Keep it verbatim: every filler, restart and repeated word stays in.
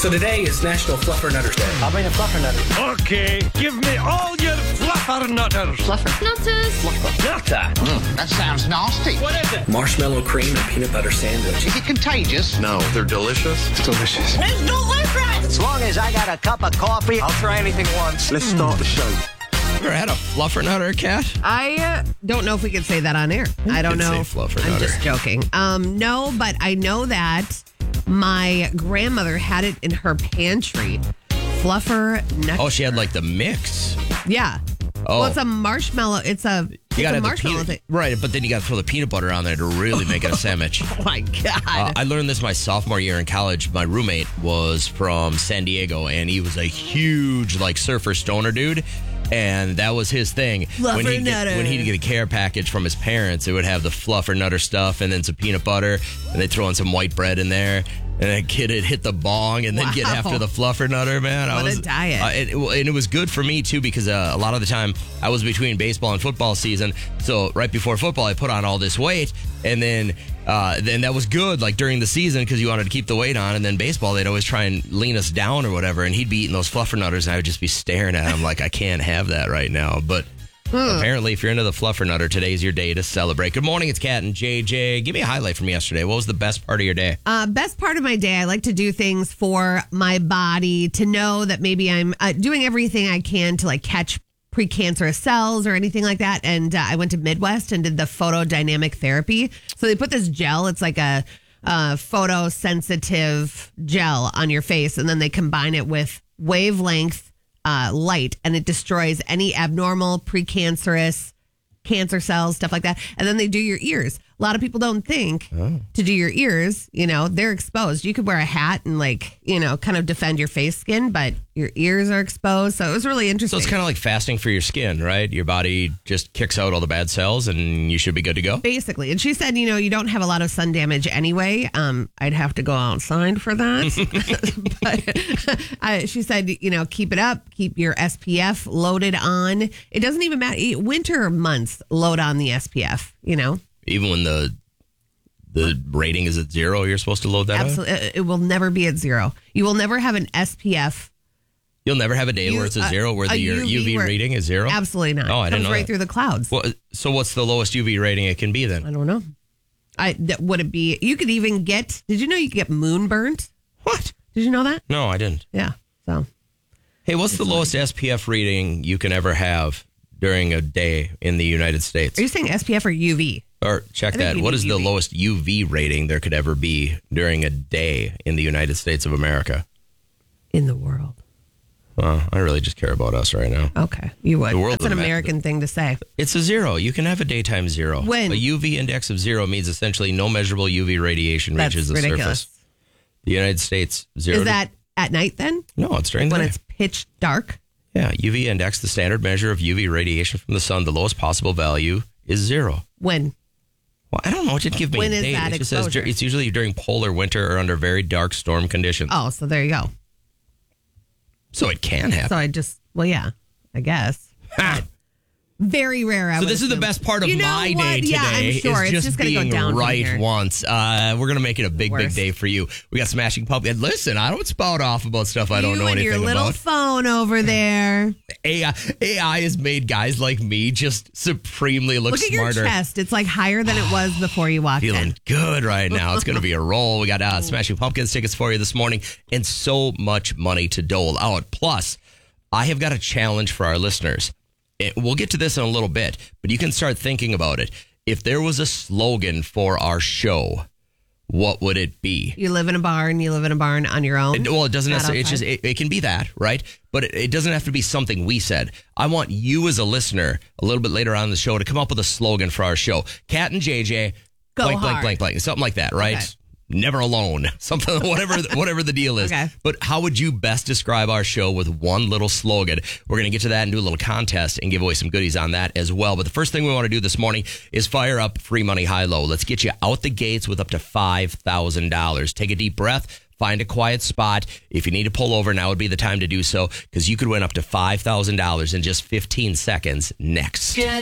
So today is National Fluffernutters Day. I'll bring a fluffernutter. Okay, give me all your fluffernutters. Fluffernutters. Fluffernutter. Mm, that sounds nasty. What is it? Marshmallow cream and peanut butter sandwich. Is it contagious? No, they're delicious. It's delicious. It's delicious. As long as I got a cup of coffee, I'll try anything once. Let's start the show. Ever had a fluffernutter, Cat? I uh, don't know if we could say that on air. I don't could know. say fluffernutter. I'm just joking. Um, no, but I know that my grandmother had it in her pantry. Fluffernutter. Oh, she had like the mix. Yeah. Oh. Well, it's a marshmallow. It's a, it's You a gotta have the marshmallow peanut, thing. right? But then you got to throw the peanut butter on there to really make it a sandwich. Oh my God. Uh, I learned this my sophomore year in college. My roommate was from San Diego, and he was a huge like surfer stoner dude. And that was his thing. When he'd, get, when he'd get a care package from his parents, it would have the fluffernutter stuff and then some peanut butter, and they'd throw in some white bread in there. And that kid would hit the bong and then Wow. get after the fluffernutter, man. I What a was, diet. Uh, it, and it was good for me, too, because uh, a lot of the time I was between baseball and football season. So right before football, I put on all this weight. And then uh, then that was good, like during the season, because you wanted to keep the weight on. And then baseball, they'd always try and lean us down or whatever. And he'd be eating those fluffernutters, and I would just be staring at him like, I can't have that right now. But apparently, if you're into the fluffernutter, today's your day to celebrate. Good morning, it's Kat and J J. Give me a highlight from yesterday. What was the best part of your day? Uh, best part of my day, I like to do things for my body to know that maybe I'm uh, doing everything I can to like catch precancerous cells or anything like that. And uh, I went to Midwest and did the photodynamic therapy. So they put this gel. It's like a, a photosensitive gel on your face, and then they combine it with wavelength uh, light, and it destroys any abnormal precancerous cancer cells, stuff like that. And then they do your ears. A lot of people don't think Oh. to do your ears, you know, they're exposed. You could wear a hat and like, you know, kind of defend your face skin, but your ears are exposed. So it was really So interesting. it's kind of like fasting for your skin, right? Your body just kicks out all the bad cells and you should be good to go. Basically. And she said, you know, you don't have a lot of sun damage anyway. Um, I'd have to go outside for that. but uh, she said, you know, keep it up, keep your S P F loaded on. It doesn't even matter. Winter months, load on the S P F, you know? Even when the the rating is at zero, you're supposed to load that up? Absolutely. It, it will never be at zero. You will never have an S P F. You'll never have a day You- where it's a uh, zero, where a the your U V U V where- rating is zero? Absolutely not. Oh, I It didn't comes know right that. through the clouds. Well, so what's the lowest U V rating it can be then? I don't know. I that, would it be? You could even get. Did you know you could get moon burnt? What? Did you know that? No, I didn't. Yeah. So Hey, what's the lowest S P F reading you can ever have during a day in the United States? are you saying S P F or U V? Or check I think that. you What need is U V. the lowest U V rating there could ever be during a day in the United States of America? In the world. Well, I really just care about us right now. Okay, you would. The world That's an would matter. American thing to say. It's a zero. You can have a daytime zero. When? A U V index of zero means essentially no measurable U V radiation That's reaches the ridiculous. surface. The United States, zero. Is to- that at night then? No, it's during the When day. it's pitch dark? Yeah, U V index, the standard measure of U V radiation from the sun, the lowest possible value is zero. When? Well, I don't know. It didn't give me When a is date. that It just says exposure? dur- it's usually during polar winter or under very dark storm conditions. Oh, so there you go. So it can happen. So I just, well, yeah, I guess. Ha! Very rare. I So would this is the assume. best part of You know my what? day today. Yeah, I'm sure. Is It's just, just gonna go being down from right here. once. Uh, we're gonna make it a big, big Worse. day for you. We got Smashing Pumpkins. Listen, I don't spout off about stuff I don't you know and anything your little about. phone over there. A I, A I has made guys like me just supremely look, Look at smarter. your chest. It's like higher than it was before you walked Feeling in. good right now. It's going to be a roll. We got uh, Smashing Pumpkins tickets for you this morning and so much money to dole out. Plus, I have got a challenge for our listeners. It, we'll get to this in a little bit, but you can start thinking about it. If there was a slogan for our show, what would it be? You live in a barn. You live in a barn on your own. It- well, it doesn't Not necessarily. It's just outside. it, it can be that, right? But it, it doesn't have to be something we said. I want you as a listener a little bit later on in the show to come up with a slogan for our show. Cat and J J, Go blank, blank, hard. blank, blank, something like that, right? Okay. Never alone, something, whatever, whatever the deal is. Okay. But how would you best describe our show with one little slogan? We're going to get to that and do a little contest and give away some goodies on that as well. But the first thing we want to do this morning is fire up Free Money High Low. Let's get you out the gates with up to five thousand dollars. Take a deep breath. Find a quiet spot. If you need to pull over, now would be the time to do so because you could win up to five thousand dollars in just fifteen seconds next. Get